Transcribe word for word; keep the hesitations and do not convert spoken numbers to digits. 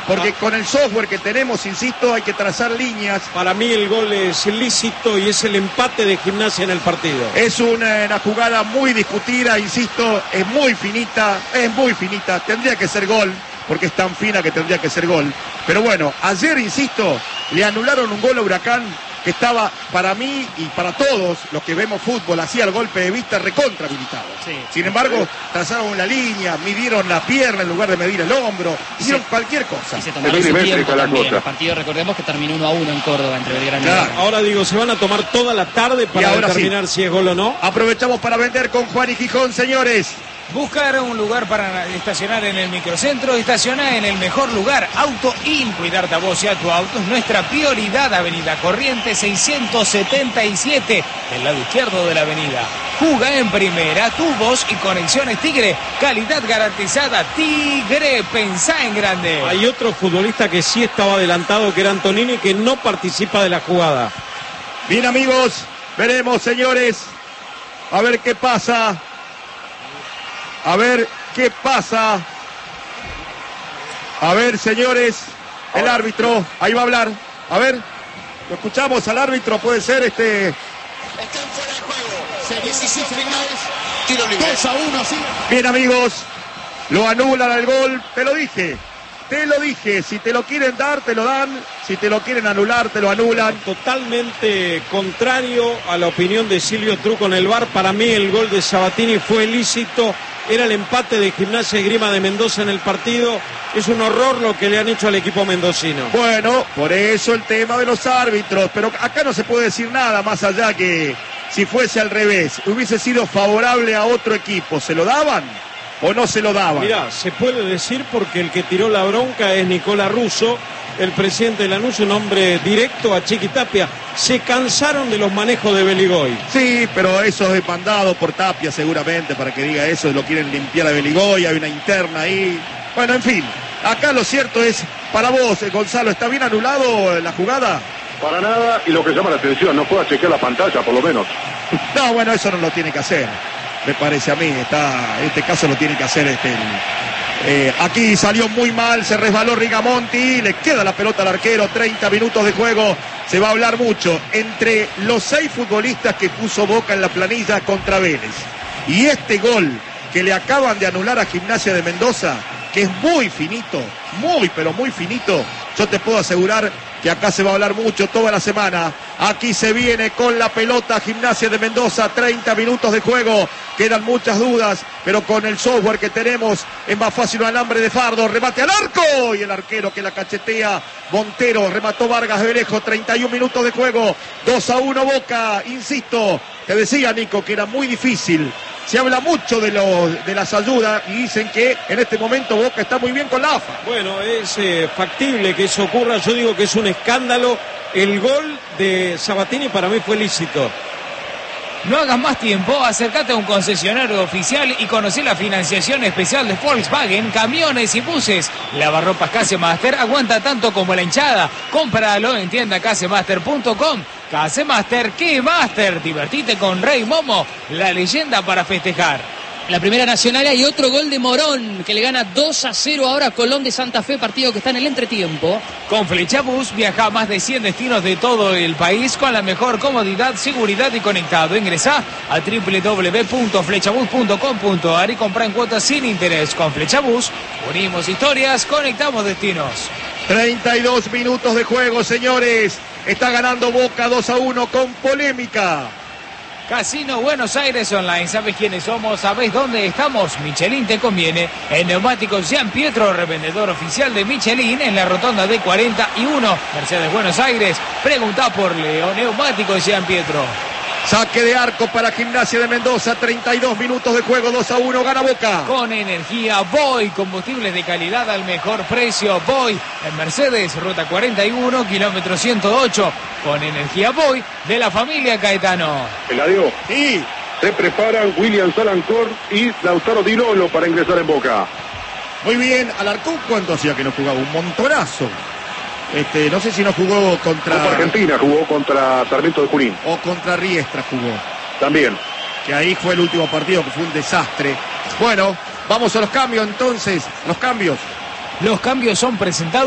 porque con el software que tenemos, insisto, hay que trazar líneas. Para mí el gol es lícito y es el empate de Gimnasia en el partido. Es una, una jugada muy discutida, insisto, es muy finita, es muy finita, tendría que ser gol, porque es tan fina que tendría que ser gol. Pero bueno, ayer, insisto, le anularon un gol a Huracán que estaba, para mí y para todos los que vemos fútbol, hacía el golpe de vista recontra habilitado. Sí. Sin embargo, trazaron una línea, midieron la pierna en lugar de medir el hombro, hicieron sí. cualquier cosa. Y se tomaron su tiempo también. El partido, recordemos que terminó uno a uno en Córdoba entre Belgrano y claro. Ahora digo, se van a tomar toda la tarde para determinar sí. si es gol o no. Aprovechamos para vender con Juan y Gijón, señores. Buscar un lugar para estacionar en el microcentro, estacionar en el mejor lugar. Auto In, cuidarte a vos y a tu auto es nuestra prioridad. Avenida Corrientes seiscientos setenta y siete, del lado izquierdo de la avenida. Juga en primera, tubos y conexiones Tigre. Calidad garantizada, Tigre, pensá en grande. Hay otro futbolista que sí estaba adelantado, que era Antonini, que no participa de la jugada. Bien, amigos, veremos, señores, a ver qué pasa. A ver qué pasa. A ver, señores, el árbitro, ahí va a hablar. A ver, lo escuchamos al árbitro, puede ser este... Están fuera de juego. dieciséis finales, tiro libre. dos a uno, sí. Bien, amigos, lo anulan al gol, te lo dije. Te lo dije, si te lo quieren dar, te lo dan. Si te lo quieren anular, te lo anulan. Totalmente contrario a la opinión de Silvio Truco en el V A R. Para mí el gol de Sabatini fue lícito. Era el empate de Gimnasia y Grima de Mendoza en el partido. Es un horror lo que le han hecho al equipo mendocino. Bueno, por eso el tema de los árbitros. Pero acá no se puede decir nada más allá que si fuese al revés. Hubiese sido favorable a otro equipo. ¿Se lo daban o no se lo daban? Mirá, se puede decir porque el que tiró la bronca es Nicolás Russo, el presidente de Lanús, un hombre directo a Chiqui Tapia. Se cansaron de los manejos de Beligoy. Sí, pero eso es mandado por Tapia seguramente para que diga eso, lo quieren limpiar a Beligoy, hay una interna ahí. Bueno, en fin, acá lo cierto es, para vos, Gonzalo, ¿está bien anulado la jugada? Para nada, y lo que llama la atención, no pueda chequear la pantalla por lo menos. No, bueno, eso no lo tiene que hacer, me parece a mí, está, en este caso lo tiene que hacer este... Eh, aquí salió muy mal, se resbaló Rigamonti, le queda la pelota al arquero, treinta minutos de juego, se va a hablar mucho entre los seis futbolistas que puso Boca en la planilla contra Vélez y este gol que le acaban de anular a Gimnasia de Mendoza, que es muy finito, muy pero muy finito. Yo te puedo asegurar que acá se va a hablar mucho toda la semana. Aquí se viene con la pelota Gimnasia de Mendoza, treinta minutos de juego, quedan muchas dudas, pero con el software que tenemos es más fácil un alambre de fardo, remate al arco y el arquero que la cachetea, Montero, remató Vargas de lejos, treinta y un minutos de juego, dos a uno Boca, insisto, te decía Nico que era muy difícil. Se habla mucho de, los, de las ayudas y dicen que en este momento Boca está muy bien con la A F A. Bueno, es eh, factible que eso ocurra. Yo digo que es un escándalo. El gol de Sabatini para mí fue lícito. No hagas más tiempo, acércate a un concesionario oficial y conoce la financiación especial de Volkswagen, camiones y buses. Lavarropas Casemaster aguanta tanto como la hinchada. Cómpralo en tienda casemaster punto com. Casemaster, ¿qué Master? Divertite con Rey Momo, la leyenda para festejar. La Primera Nacional hay otro gol de Morón, que le gana dos a cero ahora a Colón de Santa Fe, partido que está en el entretiempo. Con Flechabús viaja a más de cien destinos de todo el país con la mejor comodidad, seguridad y conectado. Ingresá a doble u doble u doble u punto flechabús punto com punto a r y compra en cuotas sin interés. Con Flechabús unimos historias, conectamos destinos. treinta y dos minutos de juego, señores. Está ganando Boca dos a uno con polémica. Casino Buenos Aires Online. ¿Sabes quiénes somos? ¿Sabes dónde estamos? Michelin te conviene. En Neumáticos Gian Pietro, revendedor oficial de Michelin en la rotonda de cuarenta y uno. Mercedes Buenos Aires. Pregunta por Leo. Neumáticos Gian Pietro. Saque de arco para Gimnasia de Mendoza, treinta y dos minutos de juego, dos a uno, gana Boca. Con energía Boy, combustibles de calidad al mejor precio. Boy, en Mercedes, ruta cuarenta y uno, kilómetro ciento ocho. Con energía Boy, de la familia Caetano. Eladio. Sí. Se preparan William Salancor y Lautaro Di Lolo para ingresar en Boca. Muy bien, Alarcón, ¿cuánto hacía que no jugaba? Un montonazo. Este, no sé si no jugó contra... Copa Argentina jugó contra Sarmiento de Junín. O contra Riestra jugó. También. Que ahí fue el último partido, que fue un desastre. Bueno, vamos a los cambios entonces. Los cambios. Los cambios son presentados.